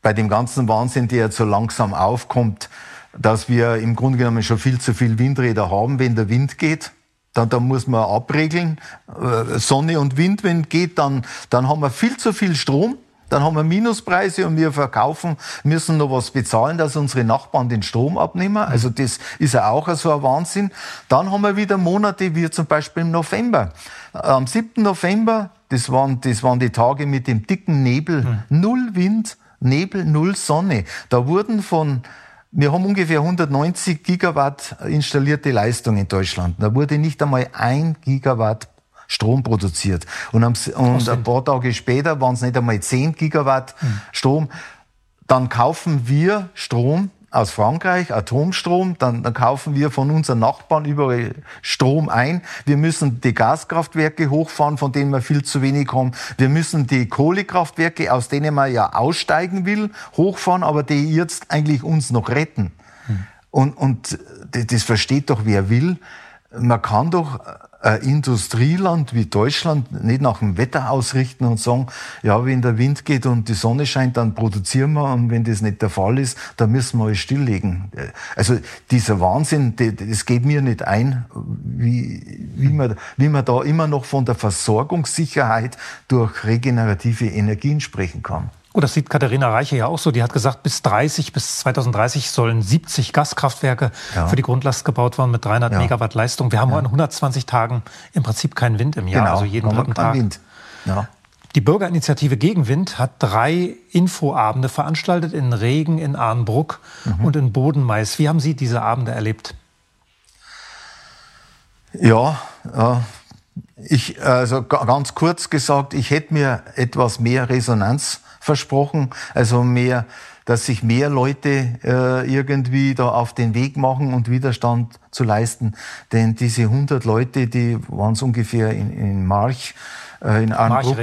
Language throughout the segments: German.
bei dem ganzen Wahnsinn, der jetzt so langsam aufkommt, dass wir im Grunde genommen schon viel zu viel Windräder haben, wenn der Wind geht. Dann muss man abregeln. Sonne und Wind, wenn geht, dann haben wir viel zu viel Strom. Dann haben wir Minuspreise und wir müssen noch was bezahlen, dass unsere Nachbarn den Strom abnehmen. Also das ist ja auch so ein Wahnsinn. Dann haben wir wieder Monate wie zum Beispiel im November. Am 7. November, das waren die Tage mit dem dicken Nebel, null Wind, Nebel, null Sonne. Wir haben ungefähr 190 Gigawatt installierte Leistung in Deutschland. Da wurde nicht einmal 1 Gigawatt Strom produziert. Und ein paar Tage später waren es nicht einmal 10 Gigawatt Strom. Dann kaufen wir Strom aus Frankreich, Atomstrom, dann kaufen wir von unseren Nachbarn überall Strom ein. Wir müssen die Gaskraftwerke hochfahren, von denen wir viel zu wenig haben. Wir müssen die Kohlekraftwerke, aus denen man ja aussteigen will, hochfahren, aber die jetzt eigentlich uns noch retten. Und das versteht doch wer will. Man kann doch ein Industrieland wie Deutschland nicht nach dem Wetter ausrichten und sagen, ja, wenn der Wind geht und die Sonne scheint, dann produzieren wir, und wenn das nicht der Fall ist, dann müssen wir alles stilllegen. Also dieser Wahnsinn, das geht mir nicht ein, wie man da immer noch von der Versorgungssicherheit durch regenerative Energien sprechen kann. Oh, das sieht Katharina Reiche ja auch so. Die hat gesagt, bis 2030 sollen 70 Gaskraftwerke für die Grundlast gebaut werden mit 300 Megawatt Leistung. Wir haben an 120 Tagen im Prinzip keinen Wind im Jahr, also jeden dritten Tag. Wind. Ja. Die Bürgerinitiative Gegenwind hat 3 Infoabende veranstaltet in Regen, in Arnbruck und in Bodenmais. Wie haben Sie diese Abende erlebt? Ja, also ganz kurz gesagt, ich hätte mir etwas mehr Resonanz versprochen, also mehr, dass sich mehr Leute irgendwie da auf den Weg machen und Widerstand zu leisten. Denn diese 100 Leute, die waren es ungefähr in March, in Arnbruck,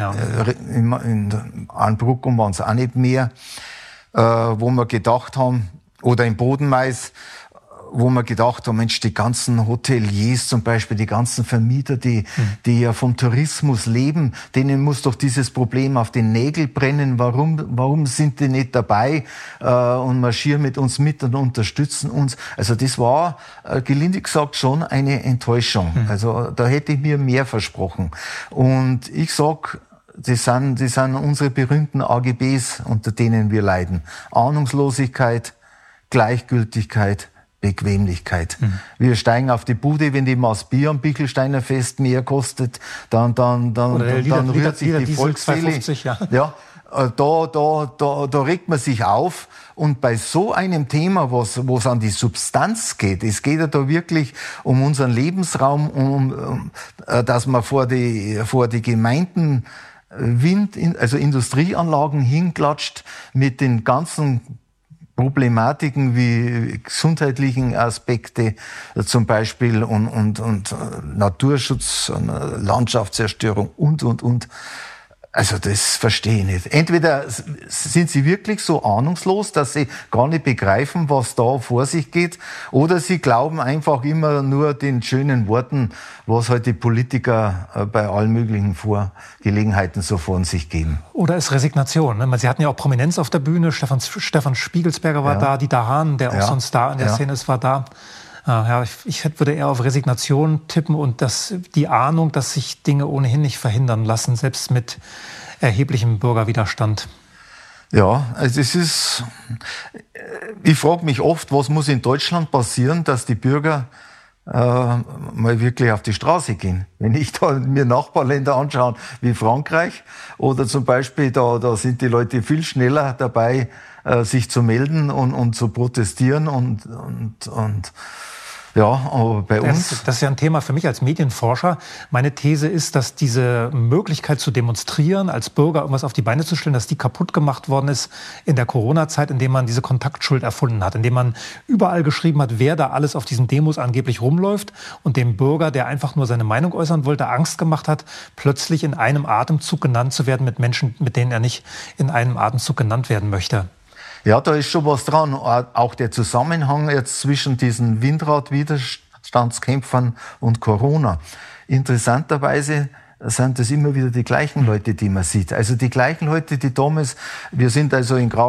in Arnbruck und waren es auch nicht mehr, wo wir gedacht haben, oder in Bodenmais, wo wir gedacht haben, Mensch, die ganzen Hoteliers zum Beispiel, die ganzen Vermieter, die ja vom Tourismus leben, denen muss doch dieses Problem auf den Nägel brennen. Warum sind die nicht dabei und marschieren mit uns mit und unterstützen uns? Also das war, gelinde gesagt, schon eine Enttäuschung. Also da hätte ich mir mehr versprochen. Und ich sag, das sind unsere berühmten AGBs, unter denen wir leiden. Ahnungslosigkeit, Gleichgültigkeit, Bequemlichkeit. Wir steigen auf die Bude, wenn die Maß Bier am Bichelsteiner Fest mehr kostet, dann rührt sich die Volksseele. Ja, da regt man sich auf. Und bei so einem Thema, wo es an die Substanz geht, es geht ja da wirklich um unseren Lebensraum, dass man vor die Gemeinden also Industrieanlagen hinklatscht mit den ganzen Problematiken wie gesundheitlichen Aspekte zum Beispiel und Naturschutz, Landschaftszerstörung und. Also das verstehe ich nicht. Entweder sind sie wirklich so ahnungslos, dass sie gar nicht begreifen, was da vor sich geht, oder sie glauben einfach immer nur den schönen Worten, was halt die Politiker bei allen möglichen Vorgelegenheiten so von sich geben. Oder ist Resignation. Ne? Sie hatten ja auch Prominenz auf der Bühne. Stefan Spiegelsberger war da, Dieter Hahn, der auch sonst da in der Szene ist, war da. Ja, ich würde eher auf Resignation tippen und die Ahnung, dass sich Dinge ohnehin nicht verhindern lassen, selbst mit erheblichem Bürgerwiderstand. Ja, also ich frage mich oft, was muss in Deutschland passieren, dass die Bürger mal wirklich auf die Straße gehen. Wenn ich da mir Nachbarländer anschaue, wie Frankreich, oder zum Beispiel, da sind die Leute viel schneller dabei, sich zu melden und zu protestieren und ja, aber bei uns... Das ist ja ein Thema für mich als Medienforscher. Meine These ist, dass diese Möglichkeit zu demonstrieren, als Bürger irgendwas auf die Beine zu stellen, dass die kaputt gemacht worden ist in der Corona-Zeit, indem man diese Kontaktschuld erfunden hat, indem man überall geschrieben hat, wer da alles auf diesen Demos angeblich rumläuft und dem Bürger, der einfach nur seine Meinung äußern wollte, Angst gemacht hat, plötzlich in einem Atemzug genannt zu werden mit Menschen, mit denen er nicht in einem Atemzug genannt werden möchte. Ja, da ist schon was dran. Auch der Zusammenhang jetzt zwischen diesen Windradwiderstandskämpfern und Corona. Interessanterweise sind das immer wieder die gleichen Leute, die man sieht. Also die gleichen Leute, die damals, wir sind also in Grau